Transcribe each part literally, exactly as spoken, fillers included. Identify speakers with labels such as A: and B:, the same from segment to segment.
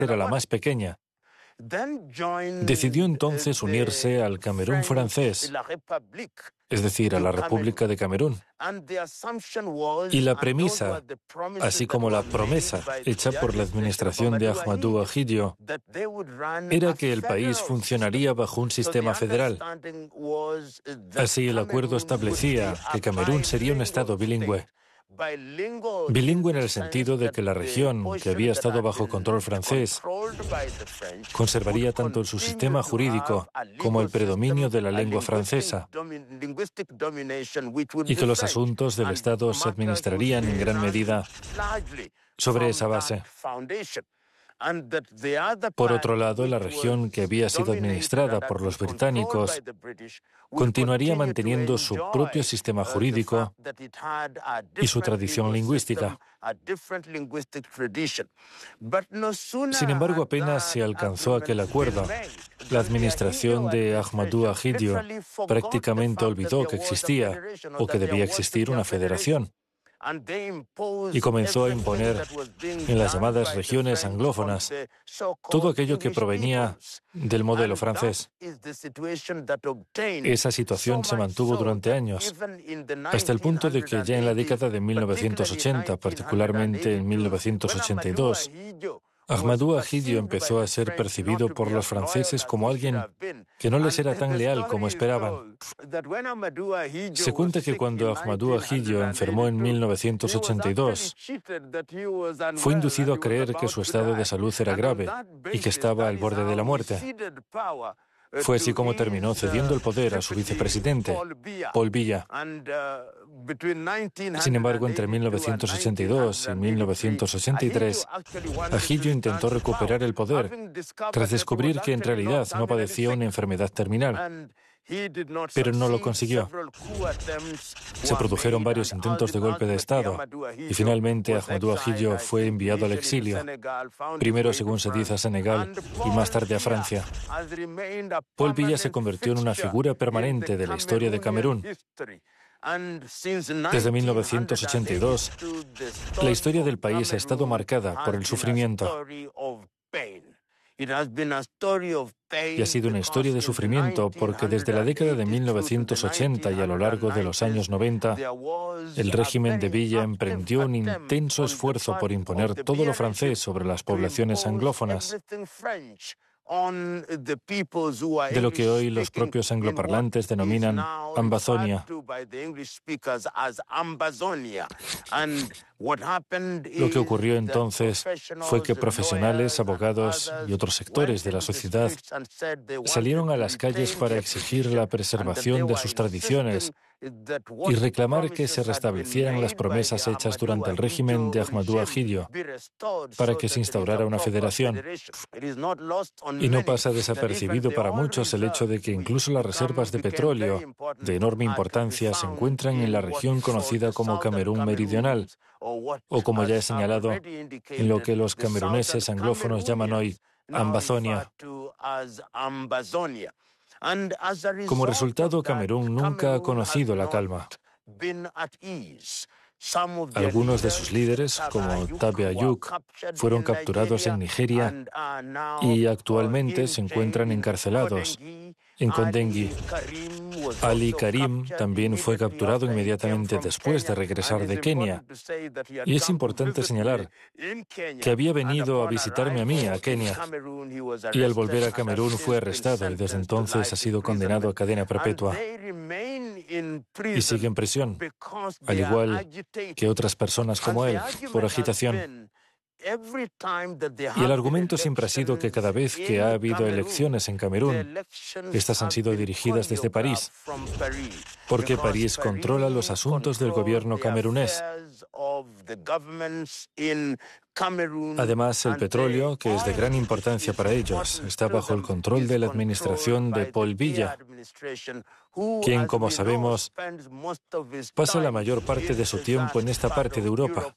A: era la más pequeña. Decidió entonces unirse al Camerún francés, es decir, a la República de Camerún. Y la premisa, así como la promesa hecha por la administración de Ahmadou Ahidjo, era que el país funcionaría bajo un sistema federal. Así, el acuerdo establecía que Camerún sería un estado bilingüe. Bilingüe en el sentido de que la región, que había estado bajo control francés, conservaría tanto su sistema jurídico como el predominio de la lengua francesa, y que los asuntos del Estado se administrarían en gran medida sobre esa base. Por otro lado, la región que había sido administrada por los británicos continuaría manteniendo su propio sistema jurídico y su tradición lingüística. Sin embargo, apenas se alcanzó aquel acuerdo, la administración de Ahmadou Ahidjo prácticamente olvidó que existía o que debía existir una federación, y comenzó a imponer en las llamadas regiones anglófonas todo aquello que provenía del modelo francés. Esa situación se mantuvo durante años, hasta el punto de que ya en la década de mil novecientos ochenta, particularmente en mil novecientos ochenta y dos, Ahmadou Ahidjo empezó a ser percibido por los franceses como alguien que no les era tan leal como esperaban. Se cuenta que cuando Ahmadou Ahidjo enfermó en mil novecientos ochenta y dos, fue inducido a creer que su estado de salud era grave y que estaba al borde de la muerte. Fue así como terminó cediendo el poder a su vicepresidente, Paul Biya. Sin embargo, entre mil novecientos ochenta y dos y mil novecientos ochenta y tres, Ahidjo intentó recuperar el poder, tras descubrir que en realidad no padecía una enfermedad terminal, pero no lo consiguió. Se produjeron varios intentos de golpe de Estado y finalmente Ahmadou Ahidjo fue enviado al exilio, primero, según se dice, a Senegal y más tarde a Francia. Paul Biya se convirtió en una figura permanente de la historia de Camerún. Desde mil novecientos ochenta y dos, la historia del país ha estado marcada por el sufrimiento. Y ha sido una historia de sufrimiento porque desde la década de mil novecientos ochenta y a lo largo de los años noventa, el régimen de Biya emprendió un intenso esfuerzo por imponer todo lo francés sobre las poblaciones anglófonas, de lo que hoy los propios angloparlantes denominan Ambazonia. Lo que ocurrió entonces fue que profesionales, abogados y otros sectores de la sociedad salieron a las calles para exigir la preservación de sus tradiciones y reclamar que se restablecieran las promesas hechas durante el régimen de Ahmadou Ahidjo para que se instaurara una federación. Y no pasa desapercibido para muchos el hecho de que incluso las reservas de petróleo de enorme importancia se encuentran en la región conocida como Camerún Meridional, o como ya he señalado, en lo que los cameruneses anglófonos llaman hoy Ambazonia. Como resultado, Camerún nunca ha conocido la calma. Algunos de sus líderes, como Tabe Ayuk, fueron capturados en Nigeria y actualmente se encuentran encarcelados en Kondengui. Ali Karim también fue capturado inmediatamente después de regresar de Kenia. Y es importante señalar que había venido a visitarme a mí, a Kenia, y al volver a Camerún fue arrestado y desde entonces ha sido condenado a cadena perpetua. Y sigue en prisión, al igual que otras personas como él, por agitación. Y el argumento siempre ha sido que cada vez que ha habido elecciones en Camerún, estas han sido dirigidas desde París, porque París controla los asuntos del gobierno camerunés. Además, el petróleo, que es de gran importancia para ellos, está bajo el control de la administración de Paul Biya, quien, como sabemos, pasa la mayor parte de su tiempo en esta parte de Europa.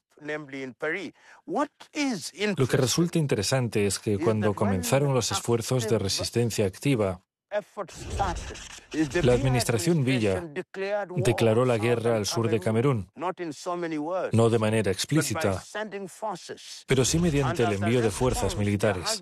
A: Lo que resulta interesante es que cuando comenzaron los esfuerzos de resistencia activa, la administración Biya declaró la guerra al sur de Camerún, no de manera explícita, pero sí mediante el envío de fuerzas militares.